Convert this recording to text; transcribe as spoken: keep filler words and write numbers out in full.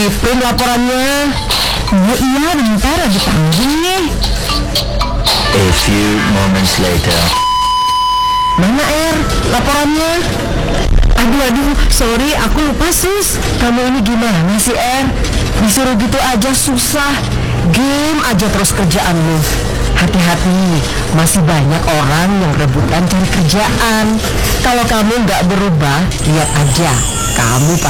print laporannya. Oh iya, bentar lagi tanggung nih. A few moments later. Mana Er, laporannya? Aduh, aduh, sorry, aku lupa sus. Kamu ini gimana sih Er? Disuruh gitu aja susah. Game aja terus kerjaanmu. Hati-hati, masih banyak orang yang rebutan cari kerjaan. Kalau kamu nggak berubah, lihat aja, kamu pasti